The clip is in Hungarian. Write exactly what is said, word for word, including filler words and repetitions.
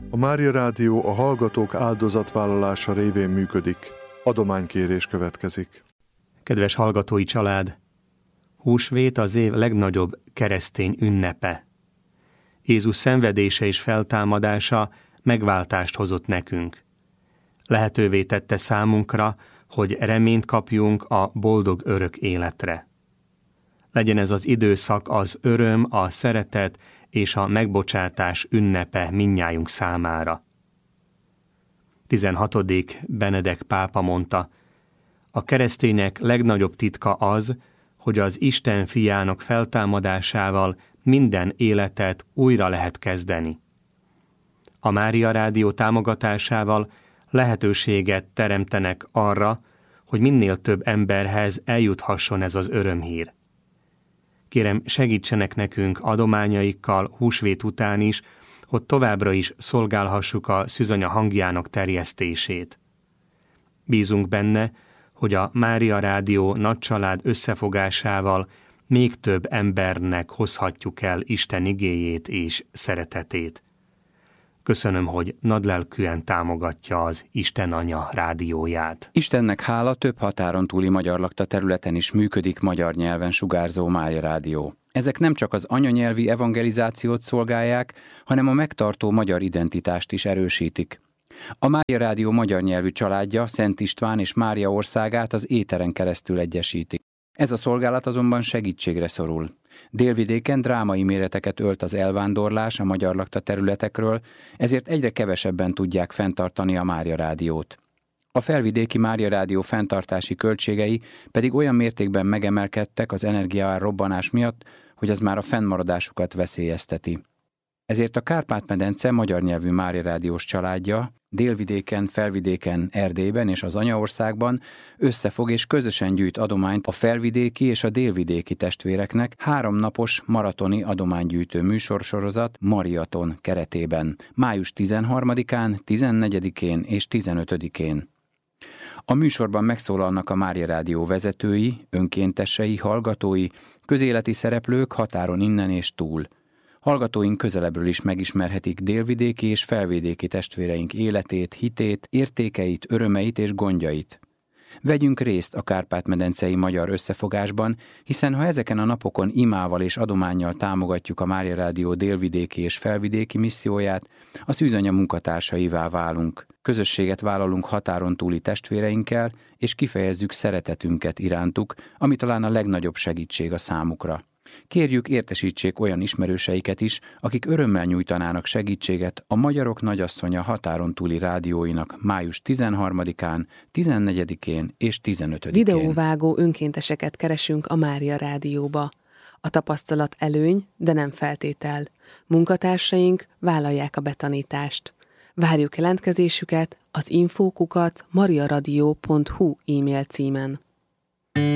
A Mária Rádió a hallgatók áldozatvállalása révén működik. Adománykérés következik. Kedves hallgatói család! Húsvét az év legnagyobb keresztény ünnepe. Jézus szenvedése és feltámadása megváltást hozott nekünk. Lehetővé tette számunkra, hogy reményt kapjunk a boldog örök életre. Legyen ez az időszak az öröm, a szeretet és a megbocsátás ünnepe mindnyájunk számára. tizenhatodik Benedek pápa mondta, a keresztények legnagyobb titka az, hogy az Isten fiának feltámadásával minden életet újra lehet kezdeni. A Mária Rádió támogatásával lehetőséget teremtenek arra, hogy minél több emberhez eljuthasson ez az örömhír. Kérem, segítsenek nekünk adományaikkal húsvét után is, hogy továbbra is szolgálhassuk a szűzanya hangjának terjesztését. Bízunk benne, hogy a Mária Rádió nagycsalád összefogásával még több embernek hozhatjuk el Isten igéjét és szeretetét. Köszönöm, hogy nagylelkűen támogatja az Isten Anya rádióját. Istennek hála, több határon túli magyar lakta területen is működik magyar nyelven sugárzó Mária Rádió. Ezek nem csak az anyanyelvi evangelizációt szolgálják, hanem a megtartó magyar identitást is erősítik. A Mária Rádió magyar nyelvű családja Szent István és Mária országát az éteren keresztül egyesíti. Ez a szolgálat azonban segítségre szorul. Délvidéken drámai méreteket ölt az elvándorlás a magyar lakta területekről, ezért egyre kevesebben tudják fenntartani a Mária Rádiót. A felvidéki Mária Rádió fenntartási költségei pedig olyan mértékben megemelkedtek az energiaár robbanás miatt, hogy az már a fennmaradásukat veszélyezteti. Ezért a Kárpát-medence magyar nyelvű Mária Rádiós családja Délvidéken, Felvidéken, Erdélyben és az anyaországban összefog és közösen gyűjt adományt a felvidéki és a délvidéki testvéreknek háromnapos maratoni adománygyűjtő műsorsorozat Mariaton keretében, május tizenharmadikán, tizennegyedikén és tizenötödikén. A műsorban megszólalnak a Mária Rádió vezetői, önkéntesei, hallgatói, közéleti szereplők határon innen és túl. Hallgatóink közelebbről is megismerhetik délvidéki és felvidéki testvéreink életét, hitét, értékeit, örömeit és gondjait. Vegyünk részt a Kárpát-medencei magyar összefogásban, hiszen ha ezeken a napokon imával és adománnyal támogatjuk a Mária Rádió délvidéki és felvidéki misszióját, a szűzanya munkatársaivá válunk. Közösséget vállalunk határon túli testvéreinkkel, és kifejezzük szeretetünket irántuk, ami talán a legnagyobb segítség a számukra. Kérjük, értesítsék olyan ismerőseiket is, akik örömmel nyújtanának segítséget a Magyarok Nagyasszonya határon túli rádióinak május tizenharmadikán, tizennegyedikén és tizenötödikén. Videóvágó önkénteseket keresünk a Mária Rádióba. A tapasztalat előny, de nem feltétel. Munkatársaink vállalják a betanítást. Várjuk jelentkezésüket az info kukac mariaradio pont hu e-mail címen.